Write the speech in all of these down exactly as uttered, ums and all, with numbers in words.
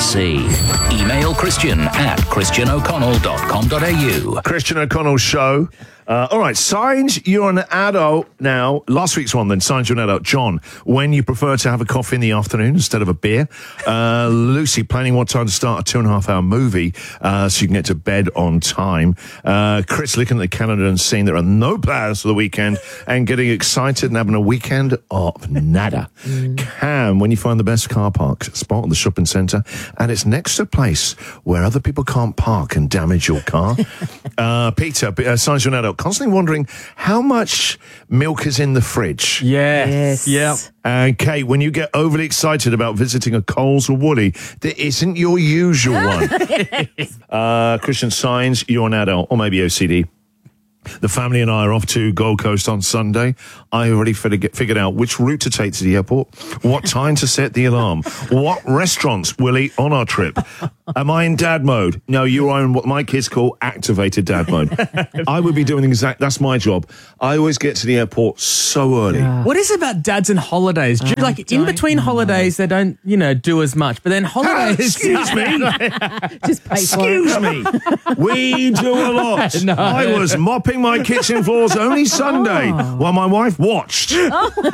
C. Email Christian at christian o'connell dot com dot a u. Christian O'Connell Show. Uh, all right, signs you're an adult now. Last week's one then, signs you're an adult. John, when you prefer to have a coffee in the afternoon instead of a beer. Uh, Lucy, planning what time to start a two and a half hour movie uh, so you can get to bed on time. Uh, Chris, looking at the calendar and seeing there are no plans for the weekend and getting excited and having a weekend of nada. Mm. Cam, when you find the best car park spot at the shopping centre and it's next to a place where other people can't park and damage your car. uh, Peter, uh, signs you're an adult. Constantly wondering how much milk is in the fridge. Yes. Yep. And Kate, when you get overly excited about visiting a Coles or Woody, that isn't your usual one. uh, Christian, signs you're an adult, or maybe O C D. The family and I are off to Gold Coast on Sunday. I already figured out which route to take to the airport, what time to set the alarm, what restaurants we'll eat on our trip. Am I in dad mode? No, you are in what my kids call activated dad mode. I would be doing the exact, that's my job. I always get to the airport so early. Yeah. What is it about dads and holidays? Do you, like in between know. holidays, they don't, you know, do as much, but then holidays. Excuse me. Just pay Excuse me. We do a lot. No. I was mopping my kitchen floors only Sunday Oh. while my wife watched. Okay.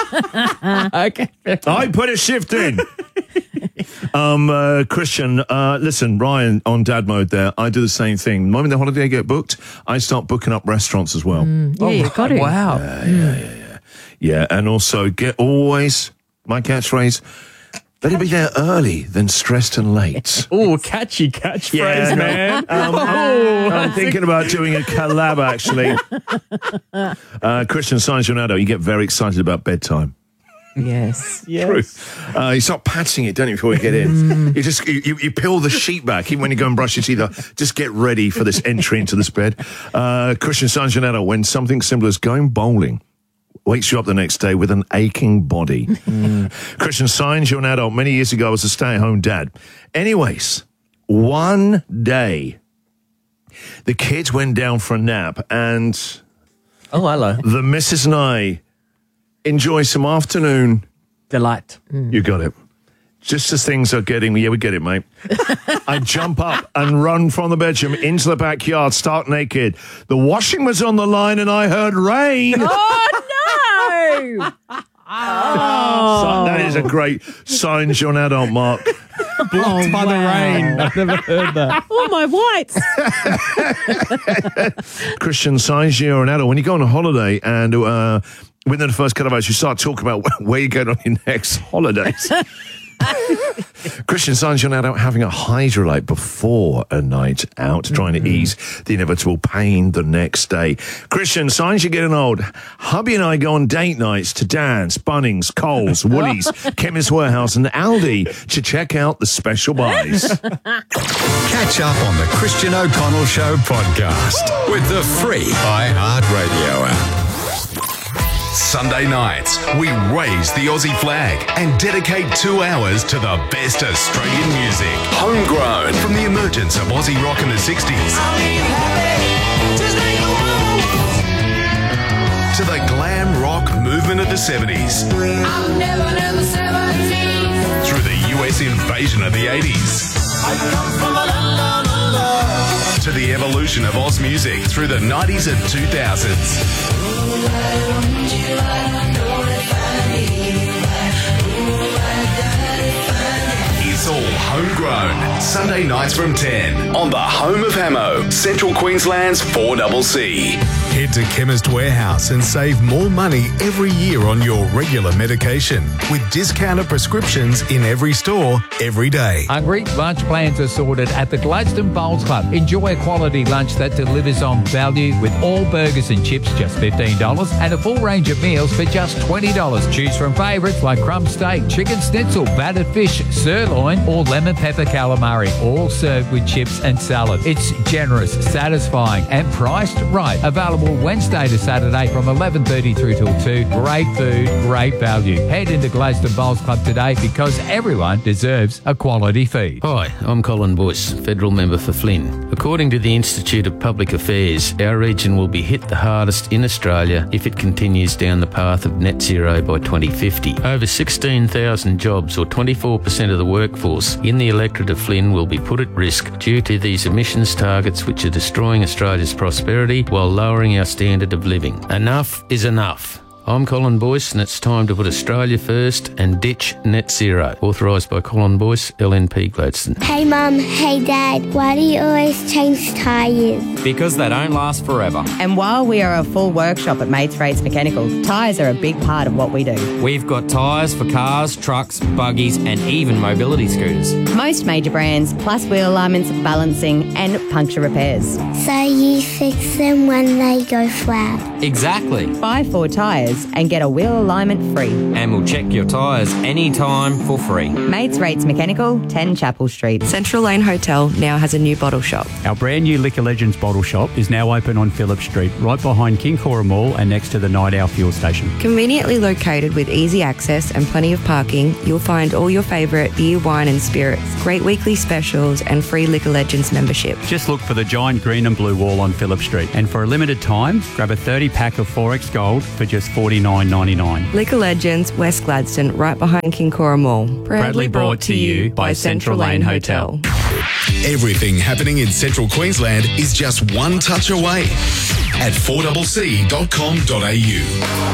I put a shift in. um, uh, Christian, uh, listen, Ryan on dad mode there. I do the same thing. The moment the holiday get booked, I start booking up restaurants as well. Mm, yeah, oh, you got it. Wow. Yeah, yeah, yeah, yeah. Yeah, and also get always, my catchphrase, better be there early than stressed and late. Oh, catchy catchphrase, Yeah, no. man. Um, I'm, I'm thinking about doing a collab, actually. Uh, Christian, signs you're an adult, you get very excited about bedtime. Yes. True. Uh, you start patting it, don't you, before you get in? You just you, you peel the sheet back, even when you go and brush your teeth. Just get ready for this entry into this bed. Uh, Christian, signs you're an adult, when something simple as going bowling wakes you up the next day with an aching body. Mm. Christian, signs you're an adult. Many years ago, I was a stay-at-home dad. Anyways, one day, the kids went down for a nap, and Oh, hello. the missus and I enjoy some afternoon. Delight. You got it. Just as things are getting, yeah, we get it, mate. I jump up and run from the bedroom into the backyard, stark naked. The washing was on the line, and I heard rain. Oh, no. So that is a great sign you're an adult, Mark. Blocked by the rain. I've never heard that. Oh, my whites. Christian, signs you're an adult. When you go on a holiday and uh, within the first couple of hours, you start talking about where you're going on your next holidays. Christian, signs you're an adult having a hydrolate before a night out, trying to ease the inevitable pain the next day. Christian, signs you're getting old. Hubby and I go on date nights to Dan's, Bunnings, Coles, Woolies, Chemist Warehouse and Aldi to check out the special buys. Catch up on the Christian O'Connell Show podcast with the free iHeartRadio app. Sunday nights, we raise the Aussie flag and dedicate two hours to the best Australian music. Homegrown from the emergence of Aussie rock in the sixties to the glam rock movement of the seventies. Through the U S invasion of the eighties. To the evolution of Oz music through the nineties and two thousands. It's all homegrown. Sunday nights from ten on the home of Hamo, Central Queensland's four C C. Head to Chemist Warehouse and save more money every year on your regular medication with discounted prescriptions in every store, every day. Hungry? Lunch plans are sorted at the Gladstone Bowls Club. Enjoy a quality lunch that delivers on value with all burgers and chips just fifteen dollars and a full range of meals for just twenty dollars. Choose from favourites like crumb steak, chicken schnitzel, battered fish, sirloin or lemon pepper calamari, all served with chips and salad. It's generous, satisfying and priced right. Available Wednesday to Saturday from eleven thirty through till two. Great food, great value. Head into Gladstone Bowls Club today because everyone deserves a quality feed. Hi, I'm Colin Bush, Federal Member for Flynn. According to the Institute of Public Affairs, our region will be hit the hardest in Australia if it continues down the path of net zero by twenty fifty. Over sixteen thousand jobs, or twenty-four percent of the workforce in in the electorate of Flynn will be put at risk due to these emissions targets which are destroying Australia's prosperity while lowering our standard of living. Enough is enough. I'm Colin Boyce, and it's time to put Australia first and ditch net zero. Authorised by Colin Boyce, L N P Gladstone. Hey Mum, hey Dad, why do you always change tyres? Because they don't last forever. And while we are a full workshop at Mates Rates Mechanical, tyres are a big part of what we do. We've got tyres for cars, trucks, buggies and even mobility scooters. Most major brands, plus wheel alignments, balancing and puncture repairs. So you fix them when they go flat? Exactly. Buy four tyres and get a wheel alignment free. And we'll check your tyres anytime for free. Mates Rates Mechanical, ten Chapel Street. Central Lane Hotel now has a new bottle shop. Our brand new Liquor Legends bottle shop is now open on Phillip Street, right behind King Cora Mall and next to the Night Owl fuel station. Conveniently located with easy access and plenty of parking, you'll find all your favourite beer, wine and spirits, great weekly specials and free Liquor Legends membership. Just look for the giant green and blue wall on Phillip Street. And for a limited time, grab a thirty pack of four X Gold for just forty-nine ninety-nine. Liquor Legends, West Gladstone, right behind King Cora Mall. Proudly, Proudly brought to you by Central Lane Hotel. Everything happening in Central Queensland is just one touch away at four c c dot com dot a u.